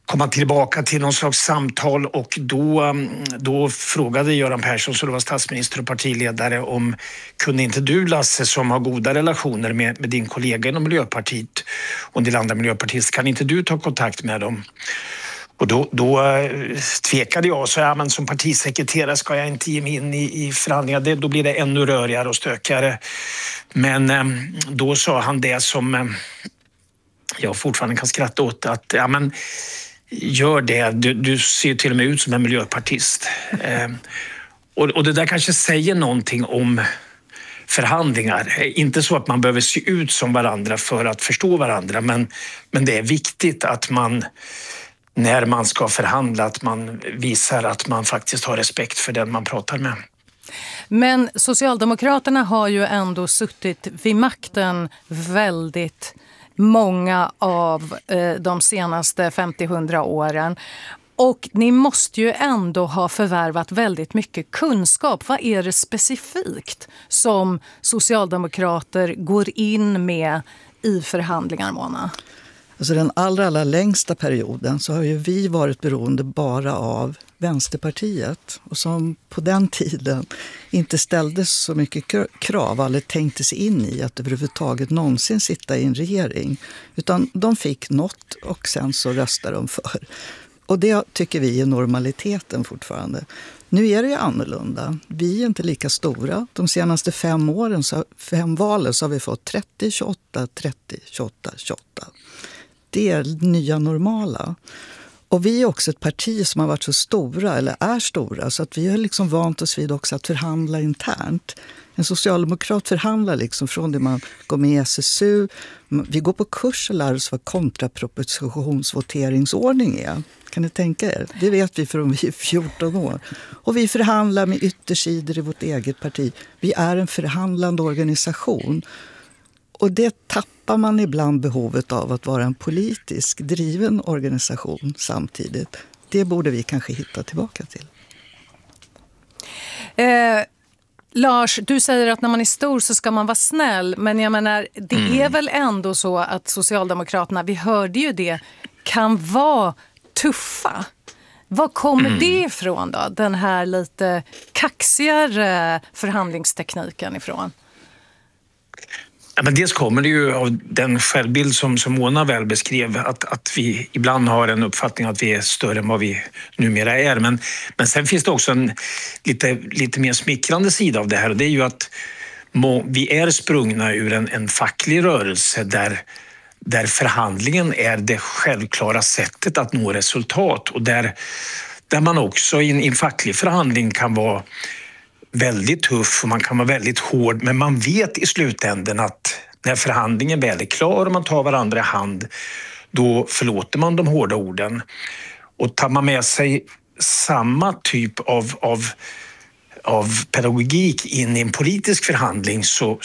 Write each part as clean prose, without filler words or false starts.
komma tillbaka till någon slags samtal, och då frågade Göran Persson, som då var statsminister och partiledare, om kunde inte du, Lasse, som har goda relationer med din kollega inom Miljöpartiet och en del andra miljöpartister, kan inte du ta kontakt med dem? Och då tvekade jag och sa, men som partisekreterare ska jag inte ge mig in i förhandlingar. Då blir det ännu rörigare och stökigare. Men då sa han det som jag fortfarande kan skratta åt, att gör det. Du ser till och med ut som en miljöpartist. Och det där kanske säger någonting om förhandlingar. Inte så att man behöver se ut som varandra för att förstå varandra, men det är viktigt att man, när man ska förhandla, att man visar att man faktiskt har respekt för den man pratar med. Men Socialdemokraterna har ju ändå suttit vid makten väldigt många av de senaste 50-100 åren. Och ni måste ju ändå ha förvärvat väldigt mycket kunskap. Vad är det specifikt som socialdemokrater går in med i förhandlingar, Mona? Alltså den allra längsta perioden så har ju vi varit beroende bara av Vänsterpartiet. Och som på den tiden inte ställdes så mycket krav eller tänkte sig in i att överhuvudtaget någonsin sitta i en regering. Utan de fick något och sen så röstade de för. Och det tycker vi är normaliteten fortfarande. Nu är det ju annorlunda. Vi är inte lika stora. De senaste 5 valen så har vi fått 30, 28, 30, 28, 28. Det är nya normala. Och vi är också ett parti som har varit så stora, eller är stora, så att vi har liksom vant oss vid också att förhandla internt. En socialdemokrat förhandlar liksom från det man går med i SSU. Vi går på kurs och lär oss vad kontrapropositionsvoteringsordning är. Kan ni tänka er? Det vet vi från vi är 14 år. Och vi förhandlar med yttersidor i vårt eget parti. Vi är en förhandlande organisation. Och det tappar man ibland behovet av att vara en politisk driven organisation samtidigt. Det borde vi kanske hitta tillbaka till. Lars, du säger att när man är stor så ska man vara snäll. Men jag menar, det är väl ändå så att Socialdemokraterna, vi hörde ju det, kan vara tuffa. Var kommer det ifrån då? Den här lite kaxigare förhandlingstekniken ifrån? Ja, men dels kommer det ju av den självbild som Mona väl beskrev, att vi ibland har en uppfattning att vi är större än vad vi numera är. Men sen finns det också en lite mer smickrande sida av det här, och det är ju att vi är sprungna ur en facklig rörelse där förhandlingen är det självklara sättet att nå resultat, och där man också i en facklig förhandling kan vara väldigt tuff och man kan vara väldigt hård, men man vet i slutändan att när förhandlingen väl är klar och man tar varandra i hand, då förlåter man de hårda orden. Och tar man med sig samma typ av pedagogik in i en politisk förhandling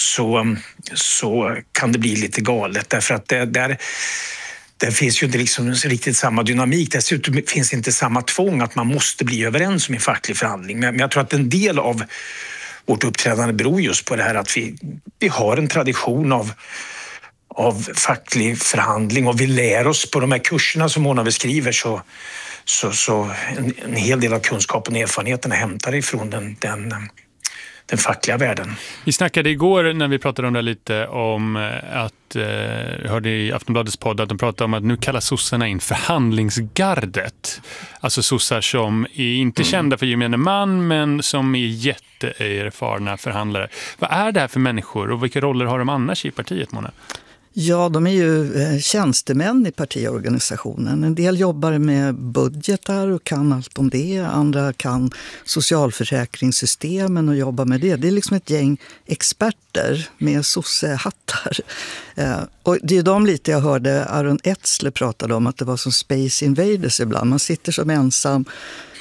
så kan det bli lite galet, därför att där finns ju inte liksom riktigt samma dynamik. Dessutom finns inte samma tvång att man måste bli överens om en facklig förhandling. Men jag tror att en del av vårt uppträdande beror just på det här att vi har en tradition av facklig förhandling, och vi lär oss på de här kurserna som Mona beskriver, så en hel del av kunskapen och erfarenheterna hämtar ifrån den fackliga världen. Vi snackade igår när vi pratade om det lite om att jag hörde i Aftonbladets podd att de pratade om att nu kallar sossarna in förhandlingsgardet. Alltså sossar som är inte kända för gemene man, men som är jätteerfarna förhandlare. Vad är det här för människor och vilka roller har de annars i partiet, Mona? Ja, de är ju tjänstemän i partiorganisationen. En del jobbar med budgetar och kan allt om det. Andra kan socialförsäkringssystemen och jobbar med det. Det är liksom ett gäng experter med sossehattar. Och det är de lite jag hörde Aron Etzler pratade om, att det var som Space Invaders ibland. Man sitter som ensam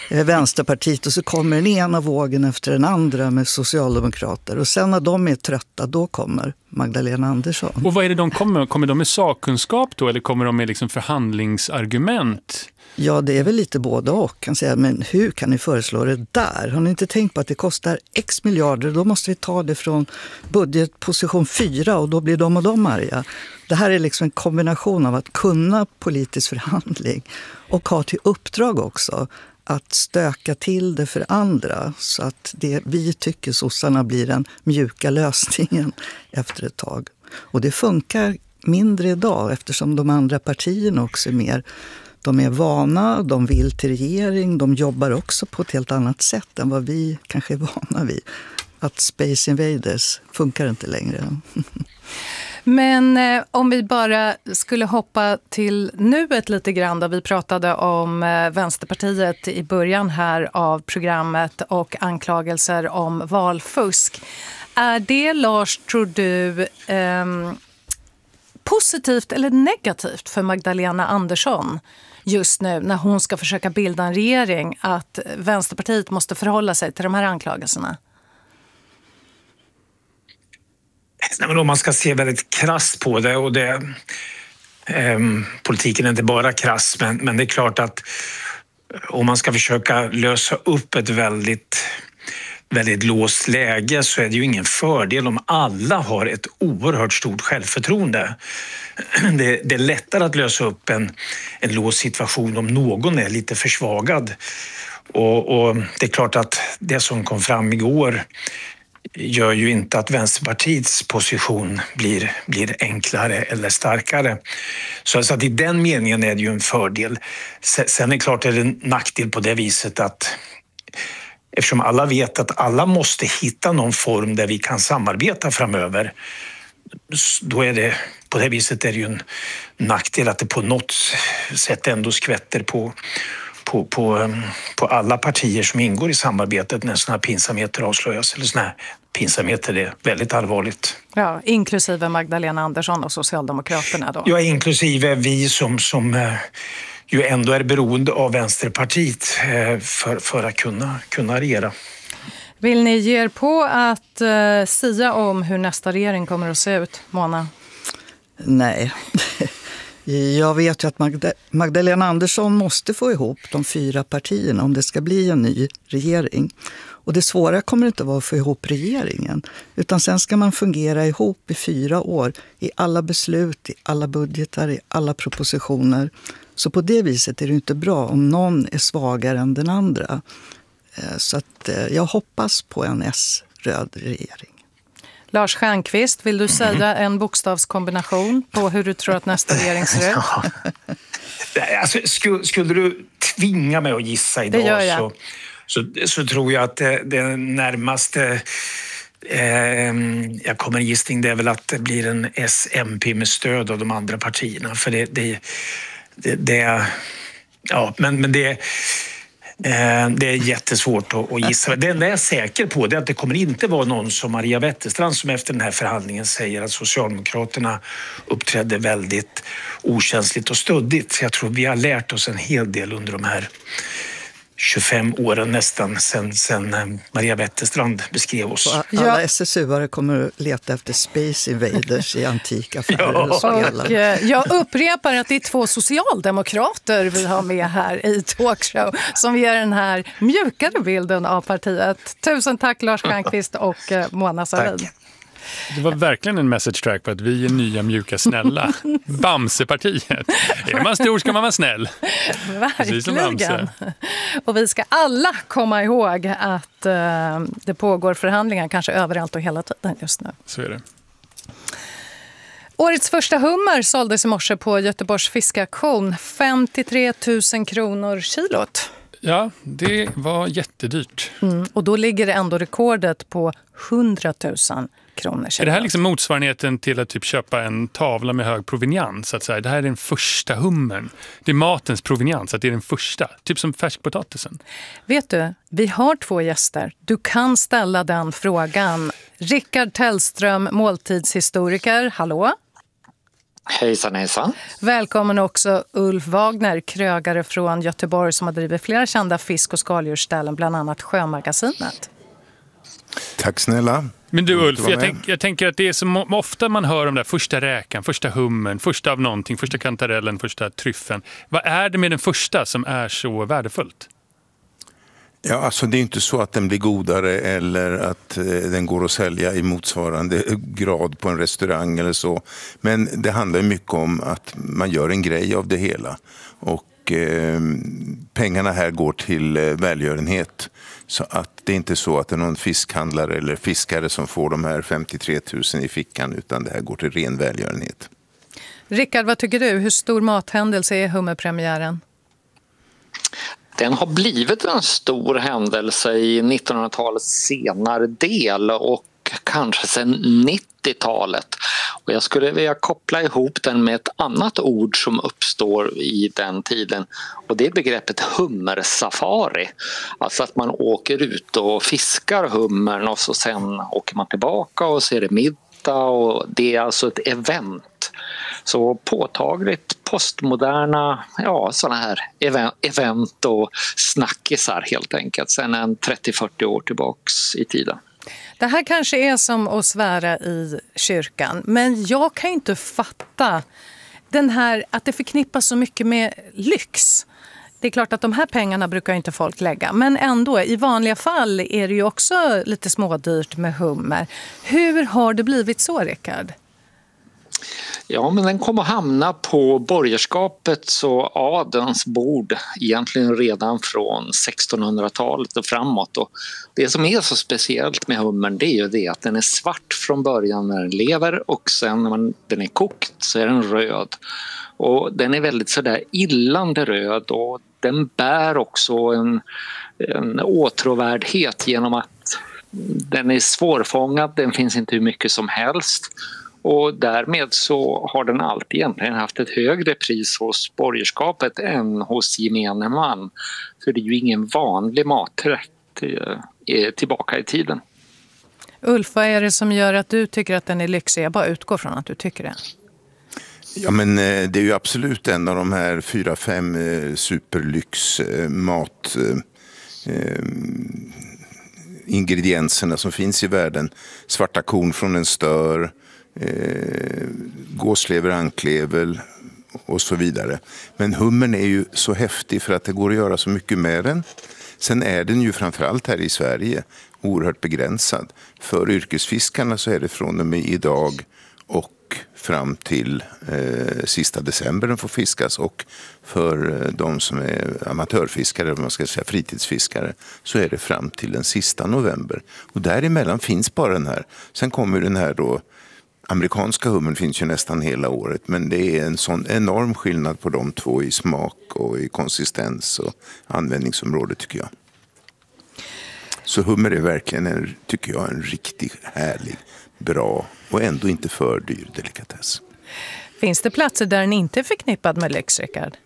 Vänsterpartiet och så kommer den ena vågen efter den andra med socialdemokrater. Och sen när de är trötta, då kommer Magdalena Andersson. Och vad är det de kommer? Kommer de med sakkunskap då eller kommer de med liksom förhandlingsargument? Ja, det är väl lite både och. Kan säga, men hur kan ni föreslå det där? Har ni inte tänkt på att det kostar x miljarder? Då måste vi ta det från budgetposition 4 och då blir de och de arga. Det här är liksom en kombination av att kunna politisk förhandling och ha till uppdrag också att stöka till det för andra så att det vi tycker sossarna blir den mjuka lösningen efter ett tag. Och det funkar mindre idag eftersom de andra partierna också är mer. De är vana, de vill till regering, de jobbar också på ett helt annat sätt än vad vi kanske är vana vid. Att Space Invaders funkar inte längre. Men om vi bara skulle hoppa till nuet lite grann då vi pratade om Vänsterpartiet i början här av programmet och anklagelser om valfusk. Är det, Lars, tror du, positivt eller negativt för Magdalena Andersson just nu när hon ska försöka bilda en regering att Vänsterpartiet måste förhålla sig till de här anklagelserna? Nej, men om man ska se väldigt krass på det och politiken är inte bara krass men det är klart att om man ska försöka lösa upp ett väldigt låst läge så är det ju ingen fördel om alla har ett oerhört stort självförtroende. Det är lättare att lösa upp en låst situation om någon är lite försvagad. Och det är klart att det som kom fram igår gör ju inte att Vänsterpartiets position blir enklare eller starkare. Så att i den meningen är det ju en fördel. Sen är det klart att det är en nackdel på det viset att eftersom alla vet att alla måste hitta någon form där vi kan samarbeta framöver, då är det på det viset är det ju en nackdel att det på något sätt ändå skvätter på alla partier som ingår i samarbetet när sådana här pinsamheter avslöjas. Eller sådana här pinsamheter är väldigt allvarligt. Ja, inklusive Magdalena Andersson och Socialdemokraterna då. Ja, inklusive vi som ju ändå är beroende av Vänsterpartiet för att kunna regera. Vill ni ge er på att sia om hur nästa regering kommer att se ut, Mona? Nej. Jag vet ju att Magdalena Andersson måste få ihop de 4 partierna om det ska bli en ny regering. Och det svåra kommer inte vara att få ihop regeringen. Utan sen ska man fungera ihop i 4 år i alla beslut, i alla budgetar, i alla propositioner. Så på det viset är det inte bra om någon är svagare än den andra. Så att jag hoppas på en S-röd regering. Lars Stjernkvist, vill du säga en bokstavskombination på hur du tror att nästa regering ser ut? Ja. Alltså, skulle du tvinga mig att gissa idag det gör jag. Så tror jag att det närmaste jag kommer en gissning det är väl att det blir en SMP med stöd av de andra partierna. För det är jättesvårt att gissa. Det enda jag är säker på är att det kommer inte vara någon som Maria Wetterstrand som efter den här förhandlingen säger att Socialdemokraterna uppträdde väldigt okänsligt och stöddigt. Jag tror vi har lärt oss en hel del under de här 25 åren nästan sen Maria Wetterstrand beskrev oss. Alla SSU-are kommer att leta efter Space Invaders i antika affärer och spela. Och jag upprepar att det är 2 socialdemokrater vi har med här i Talkshow som ger den här mjukare bilden av partiet. Tusen tack Lars Stjernkvist och Mona Sahlin. Det var verkligen en message track på att vi är nya, mjuka, snälla. Bamsepartiet. Är man stor ska man vara snäll. Verkligen. Och vi ska alla komma ihåg att det pågår förhandlingar kanske överallt och hela tiden just nu. Så är det. Årets första hummer såldes i morse på Göteborgs fiskaktion. 53 000 kronor kilot. Ja, det var jättedyrt. Och då ligger det ändå rekordet på 100 000 kronor. Är det här liksom motsvarigheten till att typ köpa en tavla med hög provenians? Så att säga? Det här är den första hummern. Det är matens provenians, att det är den första. Typ som färskpotatisen. Vet du, vi har 2 gäster. Du kan ställa den frågan. Rickard Tellström, måltidshistoriker. Hallå? Hejsan, hejsan. Välkommen också Ulf Wagner, krögare från Göteborg som har drivit flera kända fisk- och skaldjursställen, bland annat Sjömagasinet. Tack snälla. Men du Ulf, jag tänker att det är så ofta man hör om där första räkan, första hummen, första av någonting, första kantarellen, första tryffen. Vad är det med den första som är så värdefullt? Ja, alltså det är inte så att den blir godare eller att den går att sälja i motsvarande grad på en restaurang eller så. Men det handlar mycket om att man gör en grej av det hela. Och pengarna här går till välgörenhet. Så att det är inte så att det är någon fiskhandlare eller fiskare som får de här 53 000 i fickan, utan det här går till ren välgörenhet. Rickard, vad tycker du? Hur stor mathändelse är hummerpremiären? Den har blivit en stor händelse i 1900-talets senare del och kanske sedan 90-talet. Och jag skulle vilja koppla ihop den med ett annat ord som uppstår i den tiden, och det är begreppet hummersafari. Alltså att man åker ut och fiskar hummern och så sen åker man tillbaka och så är det middag, och det är alltså ett event. Så påtagligt postmoderna, sådana här event och snackisar helt enkelt sen en 30-40 år tillbaks i tiden. Det här kanske är som att svära i kyrkan, men jag kan inte fatta den här, att det förknippas så mycket med lyx. Det är klart att de här pengarna brukar inte folk lägga, men ändå i vanliga fall är det ju också lite smådyrt med hummer. Hur har det blivit så, Rickard? Ja, men den kommer hamna på borgerskapets och adelns bord egentligen redan från 1600-talet och framåt. Och det som är så speciellt med hummern, det är ju det att den är svart från början när den lever, och sen när den är kokt så är den röd. Och den är väldigt sådär illande röd, och den bär också en åtråvärdhet genom att den är svårfångad, den finns inte hur mycket som helst. Och därmed så har den alltid egentligen haft ett högre pris hos borgerskapet än hos gemene man. Så det är ju ingen vanlig maträtt tillbaka i tiden. Ulf, vad är det som gör att du tycker att den är lyxig? Jag bara utgår från att du tycker det. Ja, men det är ju absolut en av de här 4-5 superlyxmat ingredienserna som finns i världen. Svarta korn från en stör, gåslever, anklevel och så vidare. Men hummern är ju så häftig för att det går att göra så mycket med den. Sen är den ju framförallt här i Sverige oerhört begränsad. För yrkesfiskarna så är det från och med idag och fram till sista december den får fiskas, och för de som är amatörfiskare, man ska säga fritidsfiskare, så är det fram till den sista november. Och däremellan finns bara den här. Sen kommer den här då, amerikanska hummern finns ju nästan hela året, men det är en sån enorm skillnad på de två i smak och i konsistens och användningsområde, tycker jag. Så hummer är verkligen tycker jag, en riktigt härlig, bra och ändå inte för dyr delikatess. Finns det platser där den inte är förknippad med lyx, Rickard?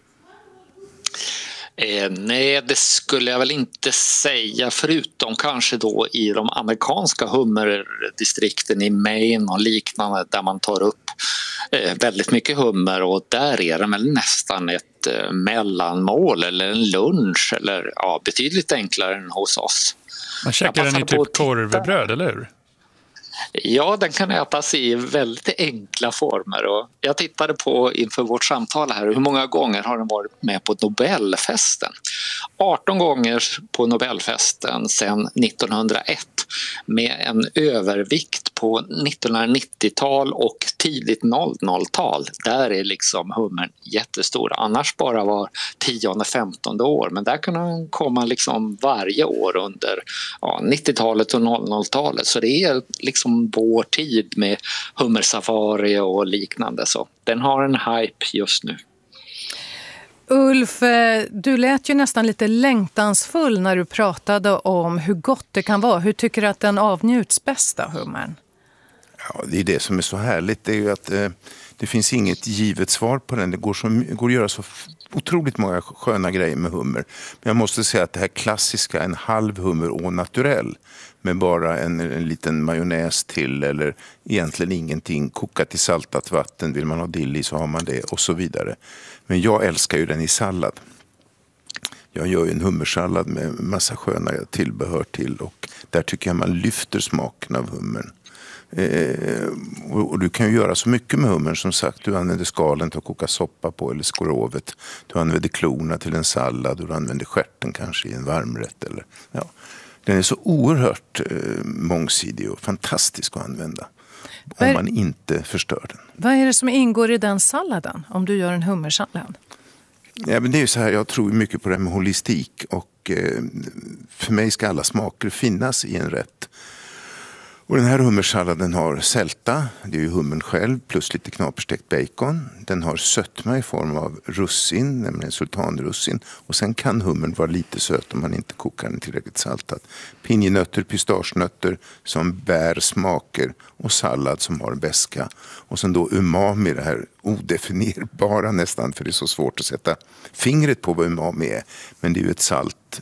Nej, det skulle jag väl inte säga, förutom kanske då i de amerikanska hummerdistrikten i Maine och liknande, där man tar upp väldigt mycket hummer, och där är det väl nästan ett mellanmål eller en lunch, eller betydligt enklare än hos oss. Man käkar den i typ korvbröd, eller hur? Ja, den kan ätas i väldigt enkla former, och jag tittade på inför vårt samtal här hur många gånger har den varit med på Nobelfesten. 18 gånger på Nobelfesten sedan 1901, med en övervikt på 1990-tal och tidigt 00-tal. Där är liksom hummern jättestor, annars bara var 10-15 år, men där kan den komma liksom varje år under 90-talet och 00-talet, så det är liksom vår tid med hummersafari och liknande, så den har en hype just nu. Ulf, du lät ju nästan lite längtansfull när du pratade om hur gott det kan vara. Hur tycker du att den avnjuts bäst av hummern? Ja, det är det som är så härligt. Det är ju att det finns inget givet svar på den. Det går att göra så otroligt många sköna grejer med hummer. Men jag måste säga att det här klassiska, en halv hummer au naturel med bara en liten majonnäs till eller egentligen ingenting, kokat i saltat vatten, vill man ha dill i så har man det och så vidare. Men jag älskar ju den i sallad. Jag gör ju en hummersallad med massa sköna tillbehör till och där tycker jag man lyfter smaken av hummern. Och du kan ju göra så mycket med hummern, som sagt. Du använder skalen till att koka soppa på eller skrovet. Du använder klorna till en sallad och du använder stjärten kanske i en varmrätt. Eller, ja. Den är så oerhört mångsidig och fantastisk att använda om man inte förstör den. Vad är det som ingår i den salladen om du gör en hummersallad? Ja, men det är ju så här, jag tror mycket på det här med holistik och för mig ska alla smaker finnas i en rätt. Och den här hummersalladen har sälta, det är ju hummern själv, plus lite knaperstekt bacon. Den har sötma i form av russin, nämligen sultanrussin. Och sen kan hummern vara lite söt om man inte kokar den tillräckligt saltat. Pinjenötter, pistagenötter som bär smaker och sallad som har beska. Och sen då umami, det här odefinierbara nästan, för det är så svårt att sätta fingret på vad umami är. Men det är ju ett salt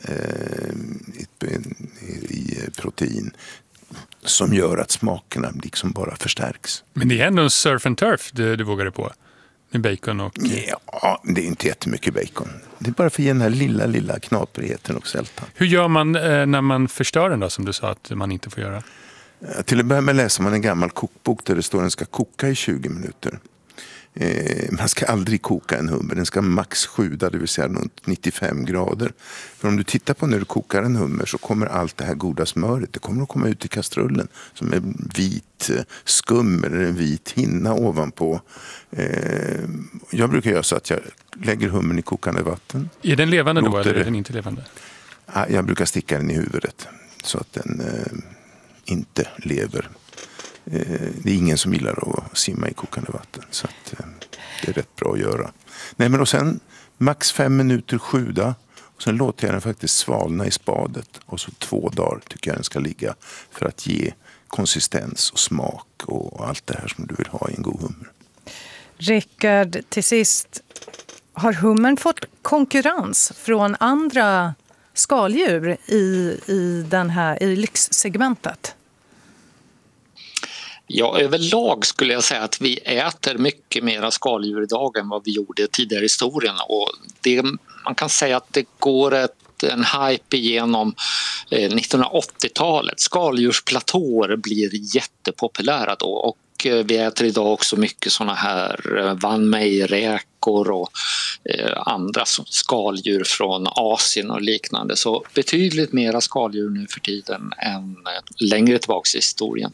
i protein som gör att smakerna liksom bara förstärks. Men det är ändå en surf and turf du vågade på med bacon och... Ja, det är inte jättemycket bacon. Det är bara för att ge den här lilla knaprigheten och sältan. Hur gör man när man förstör den då, som du sa att man inte får göra? Till att börja med läser man en gammal kokbok där det står att den ska koka i 20 minuter. Man ska aldrig koka en hummer, den ska max sjuda, det vill säga runt 95 grader. För om du tittar på när du kokar en hummer så kommer allt det här goda smöret, det kommer att komma ut i kastrullen som är vit skum eller en vit hinna ovanpå. Jag brukar göra så att jag lägger hummern i kokande vatten. Är den levande då eller är den inte levande? Jag brukar sticka den i huvudet så att den inte lever. Det är ingen som gillar att simma i kokande vatten, så att det är rätt bra att göra. Nej, men och sen max 5 minuter sjuda och sen låter jag den faktiskt svalna i spadet och så 2 dagar tycker jag den ska ligga för att ge konsistens och smak och allt det här som du vill ha i en god hummer. Rickard, till sist, har hummern fått konkurrens från andra skaldjur i lyxsegmentet? Ja, överlag skulle jag säga att vi äter mycket mer skaldjur idag än vad vi gjorde tidigare i historien. Och man kan säga att det går en hype igenom 1980-talet. Skaldjursplatåer blir jättepopulära då och vi äter idag också mycket såna här vanmejräkor och andra skaldjur från Asien och liknande. Så betydligt mera skaldjur nu för tiden än längre tillbaka i historien.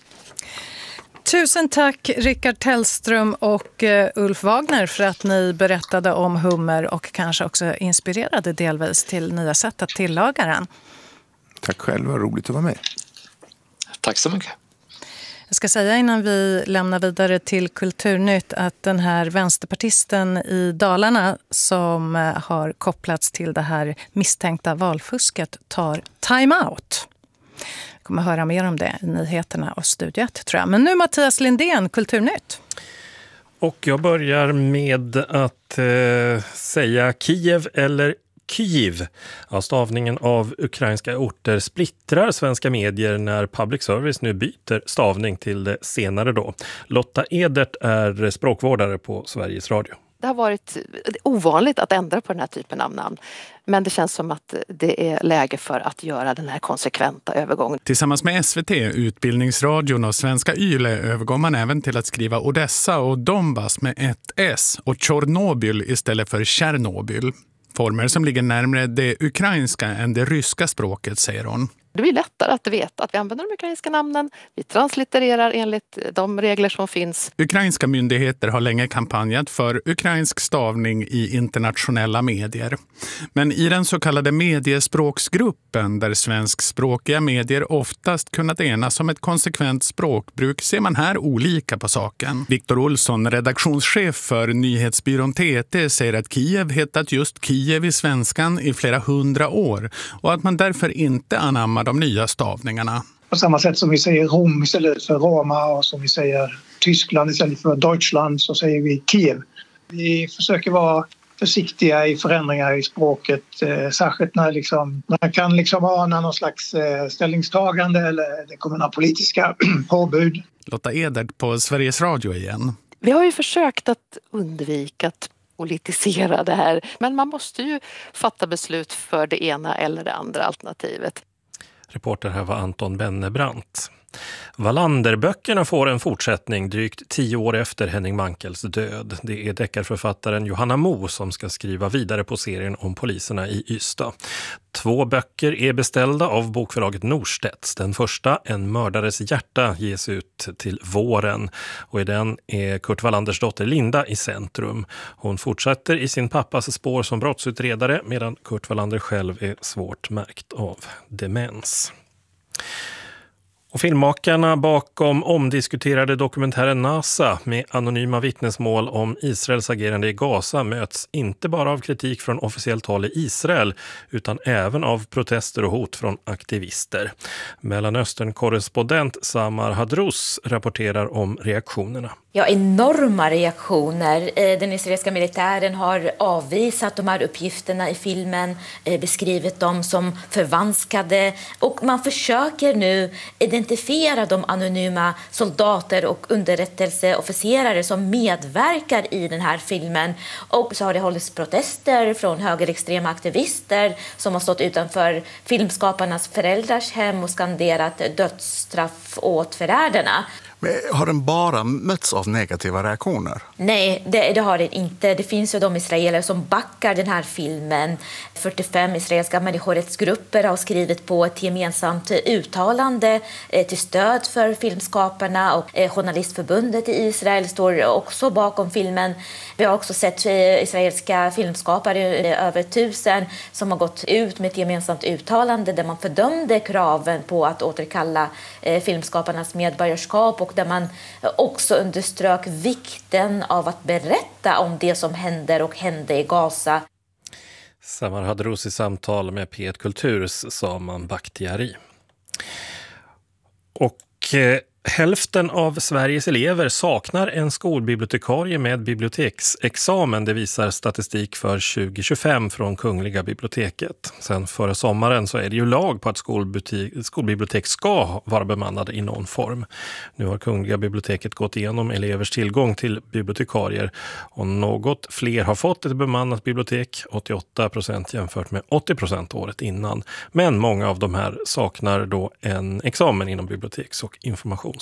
Tusen tack Rickard Tellström och Ulf Wagner för att ni berättade om hummer och kanske också inspirerade delvis till nya sätt att tillaga den. Tack själv, vad roligt att vara med. Tack så mycket. Jag ska säga innan vi lämnar vidare till Kulturnytt att den här vänsterpartisten i Dalarna som har kopplats till det här misstänkta valfusket tar time-out. Vi kommer höra mer om det i nyheterna och studiet tror jag. Men nu Mattias Lindén, Kulturnytt. Och jag börjar med att säga Kiev eller Kyiv. Ja, stavningen av ukrainska orter splittrar svenska medier när public service nu byter stavning till det senare då. Lotta Edert är språkvårdare på Sveriges Radio. Det har varit ovanligt att ändra på den här typen av namn. Men det känns som att det är läge för att göra den här konsekventa övergången. Tillsammans med SVT, Utbildningsradion och Svenska YLE övergår man även till att skriva Odessa och Donbass med ett S och Tjernobyl istället för Tjernobyl. Former som ligger närmare det ukrainska än det ryska språket, säger hon. Det blir lättare att veta att vi använder de ukrainska namnen. Vi translittererar enligt de regler som finns. Ukrainska myndigheter har länge kampanjat för ukrainsk stavning i internationella medier. Men i den så kallade mediespråksgruppen där svenskspråkiga medier oftast kunnat enas om ett konsekvent språkbruk ser man här olika på saken. Viktor Olsson, redaktionschef för nyhetsbyrån TT, säger att Kiev hetat just Kiev i svenskan i flera 100 år och att man därför inte anammar de nya stavningarna. På samma sätt som vi säger Rom istället för Roma och som vi säger Tyskland istället för Deutschland så säger vi Kiev. Vi försöker vara försiktiga i förändringar i språket. Särskilt när man kan ana någon slags ställningstagande eller det kommer några politiska påbud. Lotta Edert på Sveriges Radio igen. Vi har ju försökt att undvika att politisera det här, men man måste ju fatta beslut för det ena eller det andra alternativet. Reporter här var Anton Bennebrant. Wallander-böckerna får en fortsättning drygt 10 år efter Henning Mankels död. Det är deckarförfattaren Johanna Mo som ska skriva vidare på serien om poliserna i Ystad. 2 böcker är beställda av bokförlaget Norstedts. Den första, En mördares hjärta, ges ut till våren. Och i den är Kurt Wallanders dotter Linda i centrum. Hon fortsätter i sin pappas spår som brottsutredare medan Kurt Wallander själv är svårt märkt av demens. Och filmmakarna bakom omdiskuterade dokumentären NASA med anonyma vittnesmål om Israels agerande i Gaza möts inte bara av kritik från officiellt håll i Israel utan även av protester och hot från aktivister. Mellanöstern-korrespondent Samar Hadrous rapporterar om reaktionerna. Ja, enorma reaktioner. Den israeliska militären har avvisat de här uppgifterna i filmen, beskrivit dem som förvanskade och man försöker nu identifiera de anonyma soldater och underrättelseofficerare som medverkar i den här filmen. Och så har det hållits protester från högerextrema aktivister som har stått utanför filmskaparnas föräldrars hem och skanderat dödsstraff åt förrädarna. Men har den bara mötts av negativa reaktioner? Nej, det har den inte. Det finns ju de israeler som backar den här filmen. 45 israeliska människorättsgrupper har skrivit på ett gemensamt uttalande till stöd för filmskaparna och Journalistförbundet i Israel står också bakom filmen. Vi har också sett israeliska filmskapare, över 1000, som har gått ut med ett gemensamt uttalande där man fördömde kraven på att återkalla filmskaparnas medborgarskap och där man också underströk vikten av att berätta om det som händer och hände i Gaza. Samar Hadrous i samtal med P1 Kulturs Saman Bakhtiari. Och hälften av Sveriges elever saknar en skolbibliotekarie med biblioteksexamen. Det visar statistik för 2025 från Kungliga biblioteket. Sen före sommaren så är det ju lag på att skolbibliotek ska vara bemannade i någon form. Nu har Kungliga biblioteket gått igenom elevers tillgång till bibliotekarier och något fler har fått ett bemannat bibliotek, 88% jämfört med 80% året innan. Men många av de här saknar då en examen inom biblioteks- och informationsvetenskap.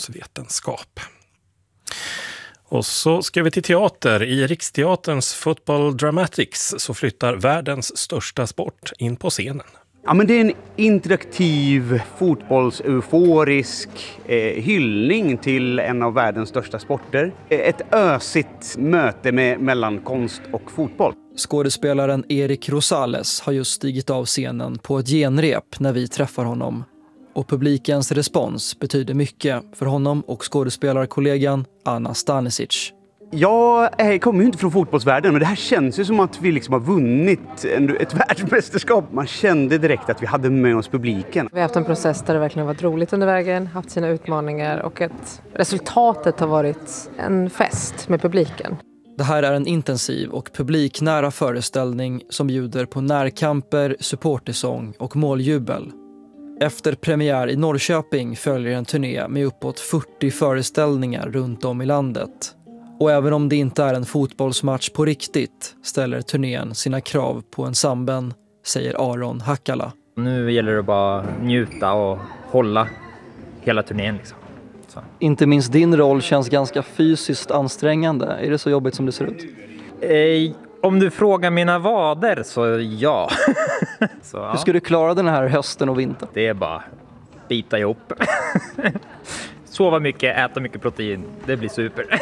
Och så ska vi till teater. I Riksteaterns Football Dramatics så flyttar världens största sport in på scenen. Ja, men det är en interaktiv, fotbollseuforisk hyllning till en av världens största sporter. Ett ösigt möte mellan konst och fotboll. Skådespelaren Erik Rosales har just stigit av scenen på ett genrep när vi träffar honom. Och publikens respons betyder mycket för honom och skådespelarkollegan Anna Stanisic. Jag kommer ju inte från fotbollsvärlden, men det här känns ju som att vi liksom har vunnit ett världsmästerskap. Man kände direkt att vi hade med oss publiken. Vi har haft en process där det verkligen varit roligt under vägen, haft sina utmaningar och resultatet har varit en fest med publiken. Det här är en intensiv och publiknära föreställning som bjuder på närkamper, supportersång och måljubel. Efter premiär i Norrköping följer en turné med uppåt 40 föreställningar runt om i landet. Och även om det inte är en fotbollsmatch på riktigt ställer turnén sina krav på ensemblen, säger Aron Hackala. Nu gäller det bara njuta och hålla hela turnén liksom. Så. Inte minst din roll känns ganska fysiskt ansträngande. Är det så jobbigt som det ser ut? Om du frågar mina vader så ja. Så, ja. Hur ska du klara den här hösten och vintern? Det är bara bita ihop. Sova mycket, äta mycket protein. Det blir super.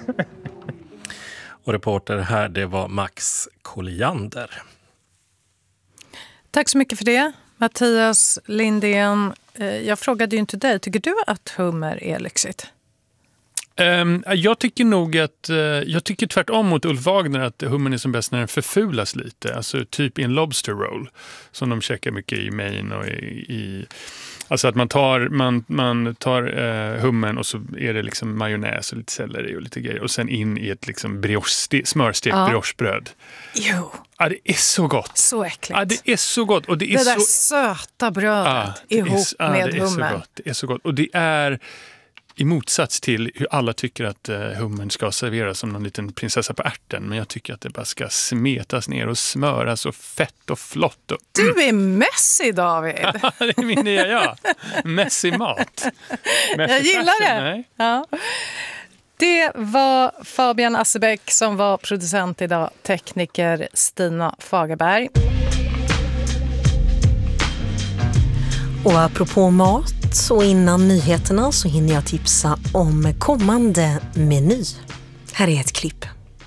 Och reporter här, det var Max Colliander. Tack så mycket för det, Mattias Lindén. Jag frågade ju inte dig, tycker du att hummer är lyxigt? Jag tycker nog att, jag tycker tvärtom mot Ulf Wagner att hummen är som bäst när den förfulas lite. Alltså typ i en lobster roll som de käkar mycket i Maine och i alltså att man tar hummen och så är det liksom majonnäs och lite selleri och lite grejer och sen in i ett liksom smörstekt briochebröd. Jo. Ja, det är så gott. Så äckligt. Ja, det är så gott. Och det är där söta brödet ihop med hummen. Det är så gott. Och det är i motsats till hur alla tycker att hummen ska serveras som någon liten prinsessa på ärten. Men jag tycker att det bara ska smetas ner och smöras och fett och flott. Du är messy, David. Det är min nya messy mat. Jag gillar det. Nej. Ja. Det var Fabian Assebeck som var producent idag. Tekniker Stina Fagerberg. Och apropå mat och innan nyheterna så hinner jag tipsa om kommande meny. Här är ett klipp.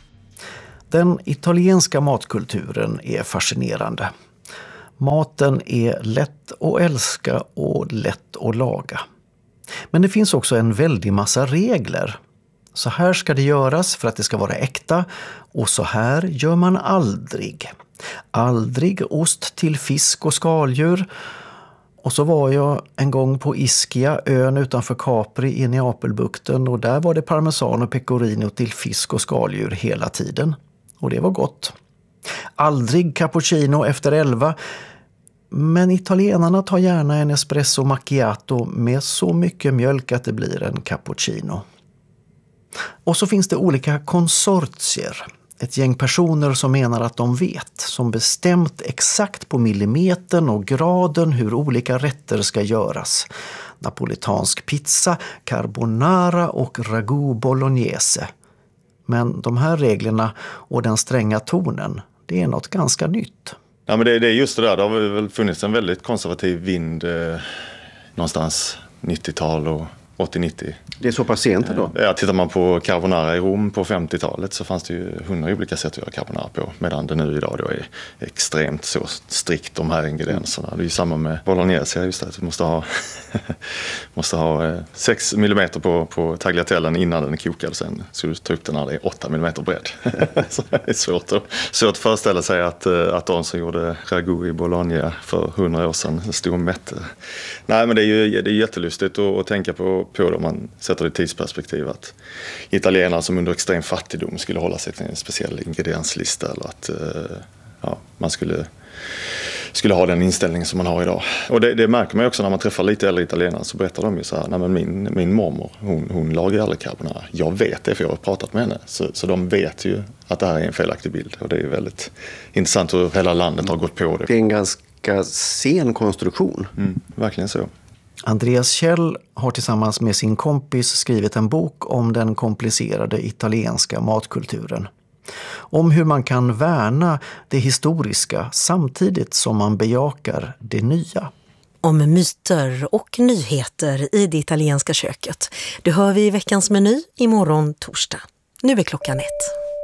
Den italienska matkulturen är fascinerande. Maten är lätt att älska och lätt att laga. Men det finns också en väldig massa regler. Så här ska det göras för att det ska vara äkta och så här gör man aldrig. Aldrig ost till fisk och skaldjur. Och så var jag en gång på Ischia, ön utanför Capri i Neapelbukten och där var det parmesan och pecorino till fisk och skaldjur hela tiden. Och det var gott. Aldrig cappuccino efter 11. Men italienarna tar gärna en espresso macchiato med så mycket mjölk att det blir en cappuccino. Och så finns det olika konsortier. Ett gäng personer som menar att de vet, som bestämt exakt på millimetern och graden hur olika rätter ska göras. Napolitansk pizza, carbonara och ragu bolognese. Men de här reglerna och den stränga tonen, det är något ganska nytt. Ja, men det är just det där, det har väl funnits en väldigt konservativ vind någonstans 90-tal och 80-90. Det är så pass sent då? Ja, tittar man på carbonara i Rom på 50-talet så fanns det ju 100 olika sätt att göra carbonara på. Medan det nu idag då är extremt så strikt de här ingredienserna. Det är ju samma med bolognese, just det, att vi måste ha 6 mm på tagliatellen innan den är kokad. Sen så du tar upp den när det är 8 mm bredd. Så det är svårt att föreställa sig att de som gjorde ragu i Bologna för 100 år sedan stod mätt. Nej, men det är jättelustigt att tänka på det om man sätter det i tidsperspektiv att italienare som under extrem fattigdom skulle hålla sig till en speciell ingredienslista eller att man skulle ha den inställning som man har idag. Och det märker man också när man träffar lite äldre italienare, så berättar de ju så här: nej, men min mormor, hon lagar aldrig carbonara. Jag vet det för jag har pratat med henne. Så de vet ju att det här är en felaktig bild. Och det är väldigt intressant hur hela landet har gått på det. Det är en ganska sen konstruktion. Verkligen så. Andreas Kjell har tillsammans med sin kompis skrivit en bok om den komplicerade italienska matkulturen. Om hur man kan värna det historiska samtidigt som man bejakar det nya. Om myter och nyheter i det italienska köket. Det hör vi i veckans meny imorgon torsdag. Nu är klockan 1.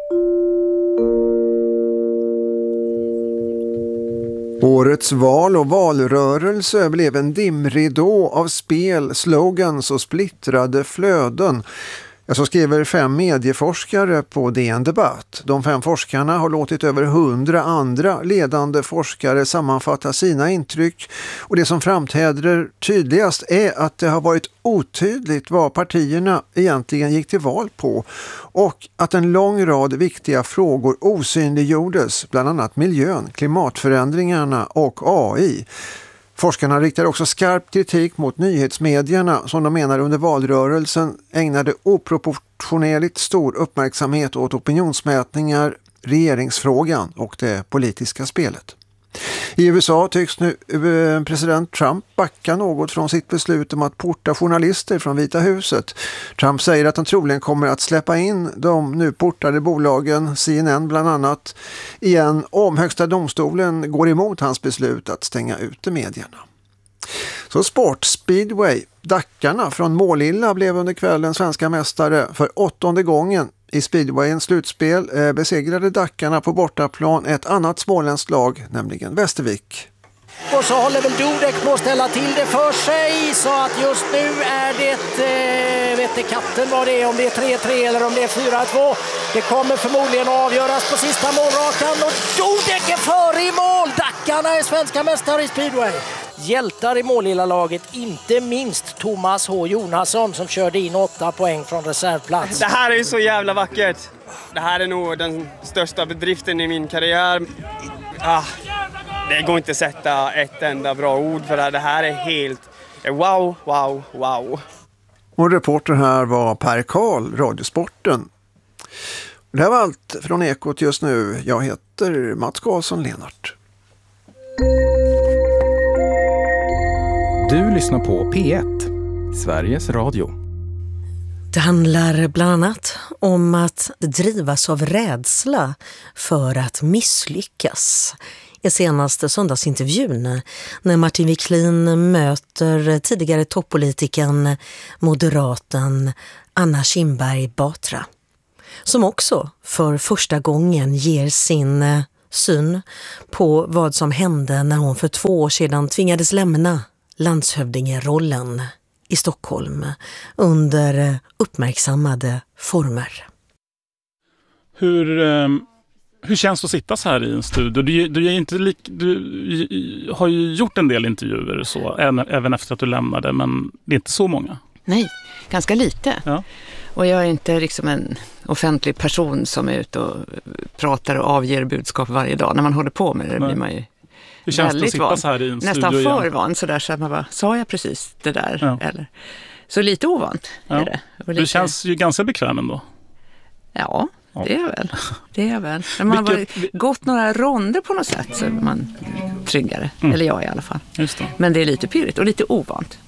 Årets val och valrörelse blev en dimridå av spel, slogans och splittrade flöden. Så skriver 5 medieforskare på DN Debatt. De 5 forskarna har låtit över 100 andra ledande forskare sammanfatta sina intryck. Och det som framträder tydligast är att det har varit otydligt vad partierna egentligen gick till val på. Och att en lång rad viktiga frågor osynliggjordes, bland annat miljön, klimatförändringarna och AI. Forskarna riktar också skarp kritik mot nyhetsmedierna som de menar under valrörelsen ägnade oproportionerligt stor uppmärksamhet åt opinionsmätningar, regeringsfrågan och det politiska spelet. I USA tycks nu president Trump backa något från sitt beslut om att porta journalister från Vita huset. Trump säger att han troligen kommer att släppa in de nu portade bolagen, CNN bland annat, igen om högsta domstolen går emot hans beslut att stänga ute medierna. Så sport, speedway. Dackarna från Målilla blev under kvällen svenska mästare för 8:e gången. I speedwayens slutspel besegrade Dackarna på bortaplan ett annat småländskt lag, nämligen Västervik. och så håller väl Dudek på att ställa till det för sig, så att just nu är det, vet inte katten vad det är, om det är 3-3 eller om det är 4-2. Det kommer förmodligen att avgöras på sista målrakan och Dudek är före i mål. Dackarna är svenska mästare i speedway. Hjältar i målilla-laget, inte minst Thomas H. Jonasson som körde in 8 poäng från reservplats. Det här är ju så jävla vackert. Det här är nog den största bedriften i min karriär. Det går inte att sätta ett enda bra ord för det här. Det här är helt wow, wow, wow. Och reporter här var Per Karl, Radiosporten. Det här var allt från Ekot just nu. Jag heter Mats Karlsson-Lenart. Du lyssnar på P1, Sveriges Radio. Det handlar bland annat om att drivas av rädsla för att misslyckas. I senaste söndagsintervjun när Martin Wiklin möter tidigare toppolitiken moderaten Anna Kinberg Batra. Som också för första gången ger sin syn på vad som hände när hon för 2 år sedan tvingades lämna landshövdingerollen i Stockholm under uppmärksammade former. Hur känns det att sitta så här i en studio? Du har ju gjort en del intervjuer så, även efter att du lämnade, men det är inte så många. Nej, ganska lite. Ja. Och jag är inte liksom en offentlig person som är ute och pratar och avger budskap varje dag. När man håller på med det blir man ju hur känns det att sitta så här i en nästan studio för van sådär, så att man bara, sa jag precis det där? Ja. Eller? Så lite ovant är det. Och lite... Du känns ju ganska bekväm ändå. Ja, det är väl. Det är väl. När man har gått några ronder på något sätt så är man tryggare. Eller jag i alla fall. Just det. Men det är lite pirrigt och lite ovant.